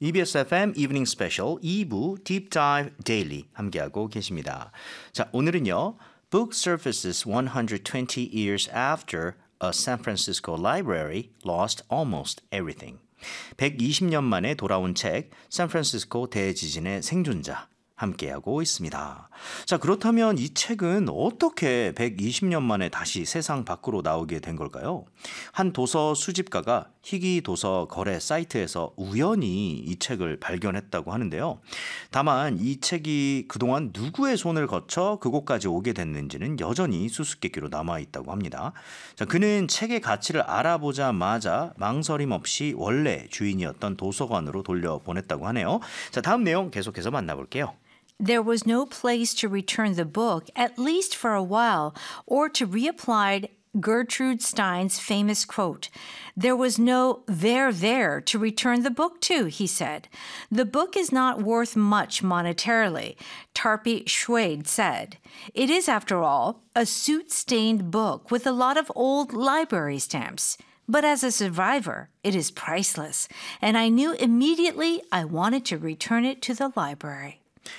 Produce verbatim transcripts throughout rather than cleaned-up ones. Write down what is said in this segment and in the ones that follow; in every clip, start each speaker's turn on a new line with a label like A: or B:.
A: 이비에스 에프엠 Evening Special 이 부 Deep Dive Daily 함께하고 계십니다. 자, 오늘은요. Book surfaces one hundred twenty years after a San Francisco library lost almost everything. 백이십 년 만에 돌아온 책 샌프란시스코 대지진의 생존자 함께하고 있습니다. 자, 그렇다면 이 책은 어떻게 백이십 년 만에 다시 세상 밖으로 나오게 된 걸까요? 한 도서 수집가가 희귀 도서 거래 사이트에서 우연히 이 책을 발견했다고 하는데요. 다만 이 책이 그동안 누구의 손을 거쳐 그곳까지 오게 됐는지는 여전히 수수께끼로 남아있다고 합니다. 자, 그는 책의 가치를 알아보자마자 망설임 없이 원래 주인이었던 도서관으로 돌려보냈다고 하네요. 자, 다음 내용 계속해서 만나볼게요.
B: There was no place to return the book, at least for a while, or to reapply Gertrude Stein's famous quote. There was no there there to return the book to, he said. The book is not worth much monetarily, Tarpi Schwade said. It is, after all, a soot-stained book with a lot of old library stamps. But as a survivor, it is priceless, and I knew immediately I wanted to return it to the library.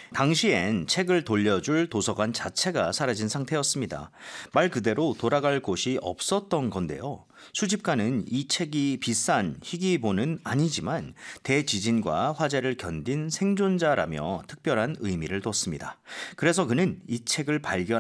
A: 당시엔 책을 돌려줄 도서관 자체가 사라진 상태였습니다. 말 그대로 돌아갈 곳이 없었던 건데요. 수집가는 이 책이 비싼 희귀본은 아니지만 대지진과 화재를 견딘 생존자라며 특별한 의미를 뒀습니다. 그래서 그는 이 책을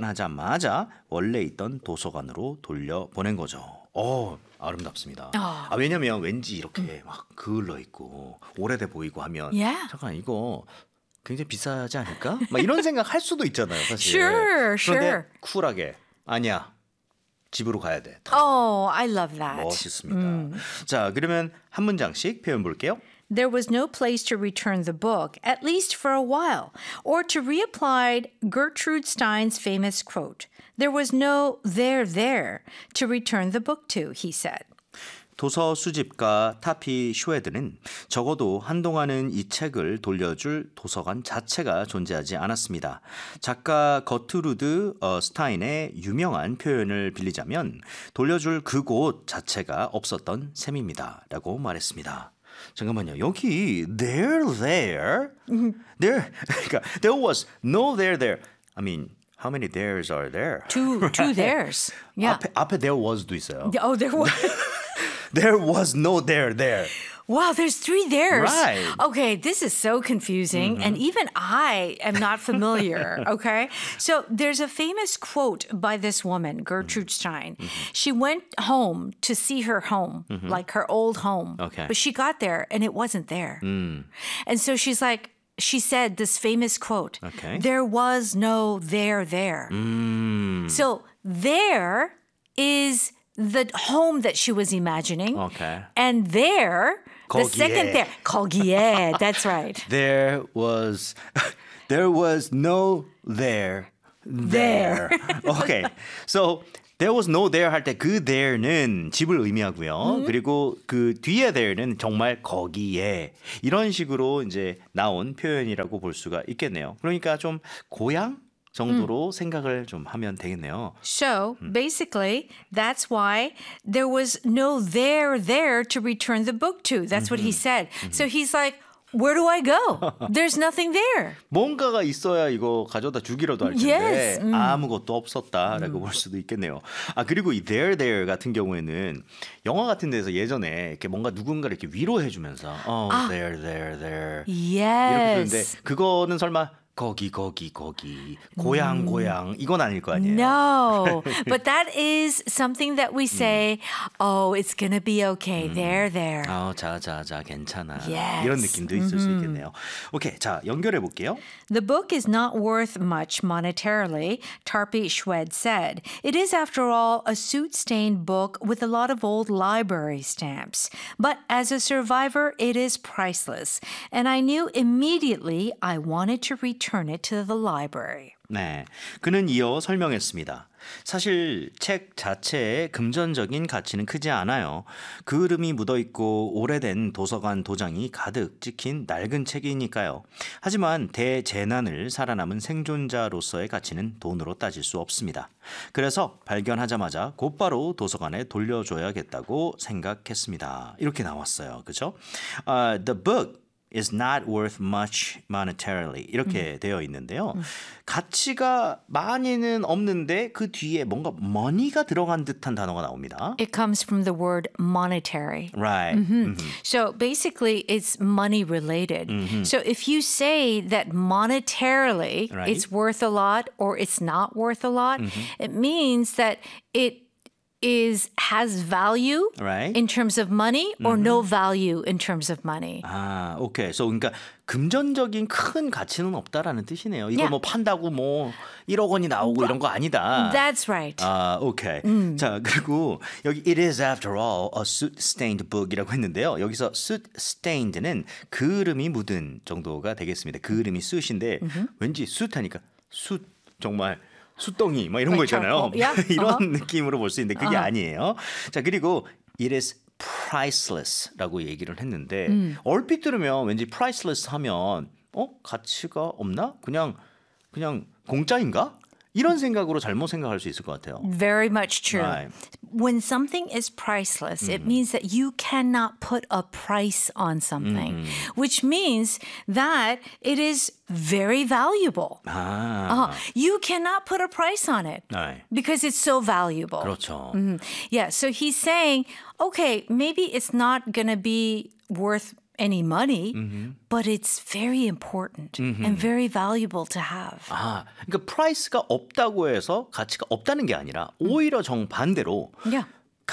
A: 발견하자마자 원래 있던 도서관으로 돌려보낸 거죠. 어, 아름답습니다. 어. 아, 왜냐면 왠지 이렇게 막 그을러 있고 오래돼 보이고 하면
B: Yeah.
A: 잠깐 이거 굉장히 비싸지 않을까? 막 이런 생각 할 수도 있잖아요, 사실.
B: Sure,
A: 그런데
B: sure.
A: 쿨하게 아니야. 집으로 가야 돼.
B: Oh, I love that.
A: 멋있습니다. 음. 자, 그러면 한 문장씩 표현 볼게요.
B: There was no place to return the book, at least for a while, or to reapply Gertrude Stein's famous quote. There was no there there to return the book to, he said.
A: 도서 수집가 타피 슈웨드는 적어도 한동안은 이 책을 돌려줄 도서관 자체가 존재하지 않았습니다. 작가 거트루드 어, 스타인의 유명한 표현을 빌리자면 돌려줄 그곳 자체가 없었던 셈입니다. 라고 말했습니다. 잠깐만요. 여기 there, there, there, 그러니까 there was no there, there. I mean, how many there's are there?
B: Two, two there's. Yeah.
A: 앞에, 앞에 there was도 있어요.
B: Oh, there was.
A: There was no there there.
B: Wow, there's three there's.
A: Right.
B: Okay, this is so confusing. Mm-hmm. And even I am not familiar. Okay. So there's a famous quote by this woman, Gertrude Stein. Mm-hmm. She went home to see her home, mm-hmm. like her old home.
A: Okay.
B: But she got there and it wasn't there.
A: Mm.
B: And so she's like, she said this famous quote,
A: okay.
B: There was no there there.
A: Mm.
B: So there is the home that she was imagining.
A: Okay.
B: And there, the
A: 거기에.
B: second there, 거기에, that's right.
A: There was, there was no there, there. Okay. So, there was no there 할 때 그 there는 집을 의미하고요. 음. 그리고 그 뒤에 there는 정말 거기에 이런 식으로 이제 나온 표현이라고 볼 수가 있겠네요. 그러니까 좀 고향? 정도로 음. 생각을 좀 하면 되겠네요.
B: So, basically, that's why there was no there there to return the book to. That's mm-hmm. what he said. Mm-hmm. So he's like, where do I go? There's nothing there.
A: 뭔가가 있어야 이거 가져다 주기라도 할 텐데
B: yes. 음.
A: 아무것도 없었다라고 음. 볼 수도 있겠네요. 아, 그리고 이 there there 같은 경우에는 영화 같은 데서 예전에 이렇게 뭔가 누군가를 이렇게 위로해 주면서 어,
B: 아.
A: there there there
B: yes.
A: 이렇게 부르는데 그거는 설마 거기 거기 거기 고향
B: 음.
A: 고향 이건 아닐 거 아니에요.
B: No, but that is something that we say, oh, it's gonna be okay.
A: 음.
B: There, there.
A: 아, 자자자 괜찮아.
B: Yes.
A: 이런 느낌도 있을
B: mm-hmm.
A: 수 있겠네요. 오케이, 자 연결해 볼게요.
B: The book is not worth much monetarily, Tarpi Schwed said. It is, after all, a soot-stained book with a lot of old library stamps. But as a survivor, it is priceless. And I knew immediately I wanted to return it to the library.
A: 네, 그는 이어 설명했습니다. 사실 책 자체의 금전적인 가치는 크지 않아요. 그 흐름이 묻어있고 오래된 도서관 도장이 가득 찍힌 낡은 책이니까요. 하지만 대재난을 살아남은 생존자로서의 가치는 돈으로 따질 수 없습니다. 그래서 발견하자마자 곧바로 도서관에 돌려줘야겠다고 생각했습니다. 이렇게 나왔어요. 그죠? Uh, the book is not worth much monetarily. 이렇게 되어 있는데요. 가치가 많이는 없는데 그 뒤에 뭔가 money가 들어간 듯한 단어가 나옵니다.
B: It comes from the word monetary.
A: Right. Mm-hmm.
B: So basically, it's money related. So if you say that monetarily
A: Right.
B: it's worth a lot or it's not worth a lot, it means that it is has value
A: Right.
B: in terms of money or no value in terms of money.
A: 아, 오케이. So 그러니까 금전적인 큰 가치는 없다라는 뜻이네요. 이걸
B: Yeah.
A: 뭐 판다고 뭐 일억 원이 나오고 이런 거 아니다.
B: That's right.
A: 아, 오케이. 자, 그리고 여기 it is after all a soot-stained book이라고 했는데요. 여기서 soot-stained는 그름이 묻은 정도가 되겠습니다. 그름이 숯인데 왠지 숯하니까 숯 정말 숯덩이 뭐 이런 거
B: Like
A: 있잖아요.
B: charcoal. Yeah.
A: 이런
B: Uh-huh.
A: 느낌으로 볼 수 있는데 그게 아니에요. 자, 그리고 it is priceless라고 얘기를 했는데 얼핏 들으면 왠지 priceless 하면 어 가치가 없나? 그냥 그냥 공짜인가? 이런 생각으로 잘못 생각할 수 있을 것 같아요.
B: Very much true.
A: Right.
B: When something is priceless, it means that you cannot put a price on something, which means that it is very valuable.
A: 아,
B: Uh, you cannot put a price on it
A: 네.
B: because it's so valuable.
A: 그렇죠.
B: Yeah, so he's saying, okay, maybe it's not going to be worth any money, but it's very important and very valuable to have.
A: 아, 그러니까 프라이스가 없다고 해서 가치가 없다는 게 아니라 오히려 정반대로
B: Yeah.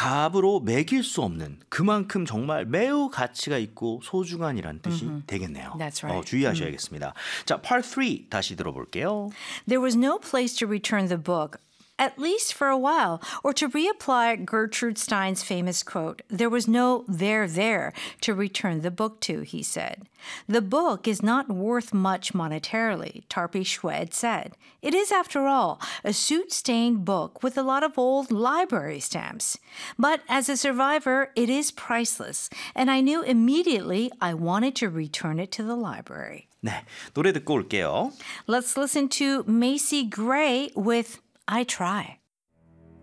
A: 값으로 매길 수 없는 그만큼 정말 매우 가치가 있고 소중한이란 뜻이 되겠네요.
B: That's right.
A: 어, 주의하셔야겠습니다. 자, part three 다시 들어볼게요.
B: There was no place to return the book, at least for a while, or to reapply Gertrude Stein's famous quote, there was no there there to return the book to, he said. The book is not worth much monetarily, Tarpi Schwed said. It is, after all, a soot-stained book with a lot of old library stamps. But as a survivor, it is priceless, and I knew immediately I wanted to return it to the library.
A: 네, 노래 듣고 올게요.
B: Let's listen to Macy Gray with I Try.